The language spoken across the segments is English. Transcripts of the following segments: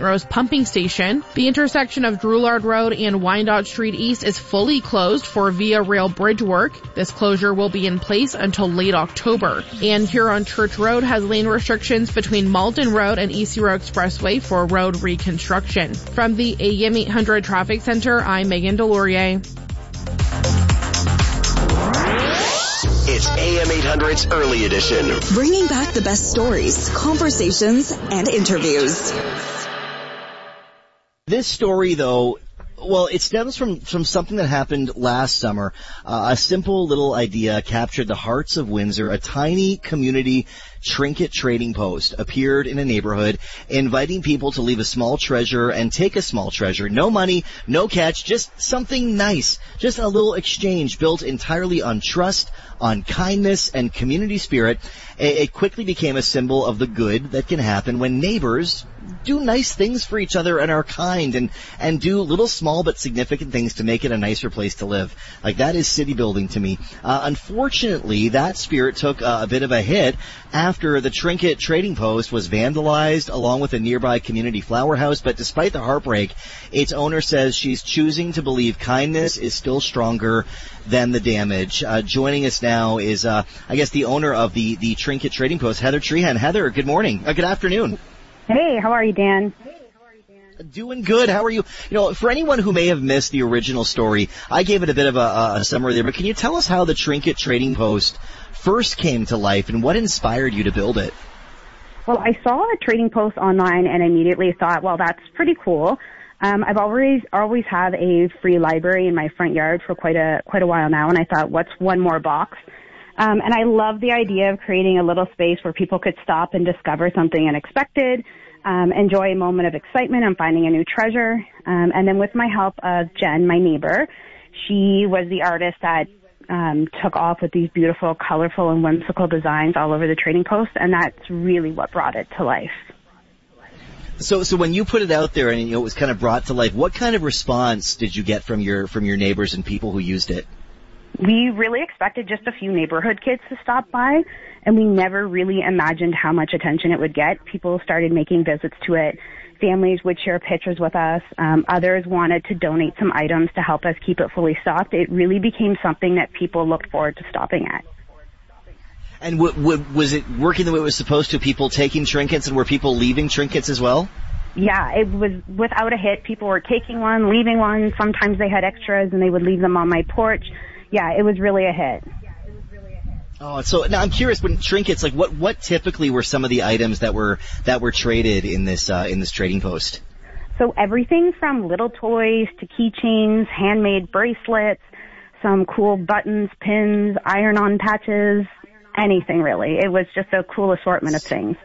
Rose pumping station. The intersection of Drouillard Road and Wyandotte Street East is fully closed for Via Rail bridge work. This closure will be in place until late October. And Huron Church Road has lane restrictions between Malden Road and East Hero Expressway for road reconstruction. From the AM 800 Traffic Center, I'm Megan Delorier. It's AM 800's Early Edition. Bringing back the best stories, conversations, and interviews. This story, though, well, it stems from something that happened last summer. A simple little idea captured the hearts of Windsor. A tiny community trinket trading post appeared in a neighborhood, inviting people to leave a small treasure and take a small treasure. No money, no catch, just something nice. Just a little exchange built entirely on trust, on kindness, and community spirit. It quickly became a symbol of the good that can happen when neighbors do nice things for each other and are kind and do little small but significant things to make it a nicer place to live. Like, that is city building to me. Unfortunately, that spirit took a bit of a hit after the trinket trading post was vandalized along with a nearby community flower house. But despite the heartbreak, its owner says she's choosing to believe kindness is still stronger than the damage. Joining us now is, I guess, the owner of the trinket trading post, Heather Trehan. Heather, good morning. Good afternoon. Hey, how are you, Dan? Doing good. How are you? You know, for anyone who may have missed the original story, I gave it a bit of a summary there, but can you tell us how the trinket trading post first came to life and what inspired you to build it? Well, I saw a trading post online and immediately thought, well, that's pretty cool. I've always had a free library in my front yard for quite a while now, and I thought, what's one more box? And I love the idea of creating a little space where people could stop and discover something unexpected, enjoy a moment of excitement on finding a new treasure. And then with my help of Jen, my neighbor, she was the artist that took off with these beautiful, colorful, and whimsical designs all over the trading post, and that's really what brought it to life. So when you put it out there and it was kind of brought to life, what kind of response did you get from your neighbors and people who used it? We really expected just a few neighborhood kids to stop by, and we never really imagined how much attention it would get. People started making visits to it. Families would share pictures with us. Others wanted to donate some items to help us keep it fully stocked. It really became something that people looked forward to stopping at. And was it working the way it was supposed to? People taking trinkets, and were people leaving trinkets as well? Yeah, it was without a hit. People were taking one, leaving one. Sometimes they had extras, and they would leave them on my porch. Yeah, it was really a hit. Oh, so now I'm curious, when trinkets, like what typically were some of the items that were traded in this trading post? So everything from little toys to keychains, handmade bracelets, some cool buttons, pins, iron-on patches, anything really. It was just a cool assortment of things.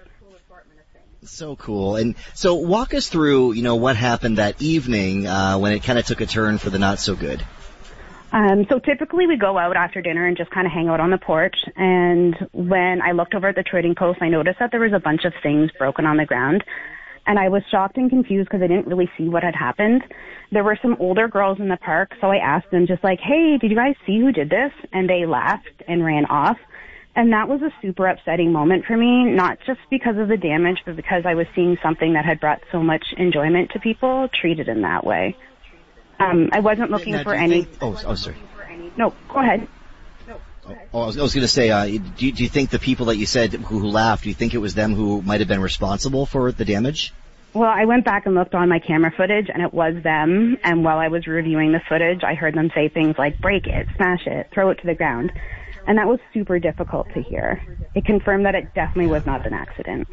So cool. And so walk us through, what happened that evening when it kind of took a turn for the not so good. So typically we go out after dinner and just kind of hang out on the porch. And when I looked over at the trading post, I noticed that there was a bunch of things broken on the ground. And I was shocked and confused because I didn't really see what had happened. There were some older girls in the park, so I asked them just like, hey, did you guys see who did this? And they laughed and ran off. And that was a super upsetting moment for me, not just because of the damage, but because I was seeing something that had brought so much enjoyment to people treated in that way. I wasn't looking for any... sorry. No, go ahead. I was going to say, do you think the people that you said who laughed, do you think it was them who might have been responsible for the damage? Well, I went back and looked on my camera footage, and it was them. And while I was reviewing the footage, I heard them say things like, break it, smash it, throw it to the ground. And that was super difficult to hear. It confirmed that it definitely was not an accident.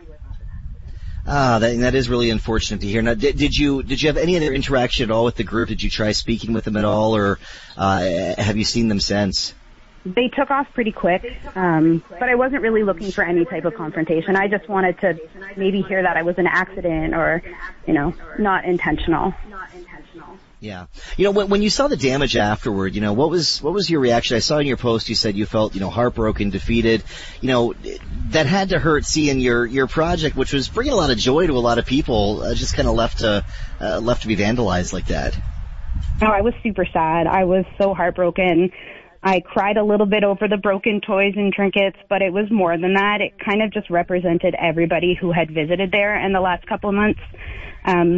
That is really unfortunate to hear. Now, did you have any other interaction at all with the group? Did you try speaking with them at all, or have you seen them since? They took off pretty quick, but I wasn't really looking for any type of confrontation. I just wanted to maybe hear that it was an accident or, not intentional. Yeah. When you saw the damage afterward, what was your reaction? I saw in your post you said you felt, heartbroken, defeated. That had to hurt seeing your project, which was bringing a lot of joy to a lot of people, just kind of left to be vandalized like that. Oh, I was super sad. I was so heartbroken. I cried a little bit over the broken toys and trinkets, but it was more than that. It kind of just represented everybody who had visited there in the last couple of months.